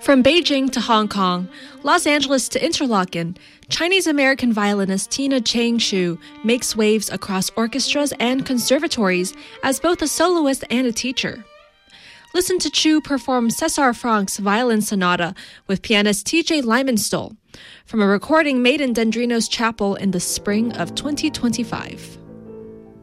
From Beijing to Hong Kong, Los Angeles to Interlaken, Chinese-American violinist Tina Chang-Shu makes waves across orchestras and conservatories as both a soloist and a teacher. Listen to Chu perform César Franck's Violin Sonata with pianist T.J. Lymanstol from a recording made in Dendrinos Chapel in the spring of 2025.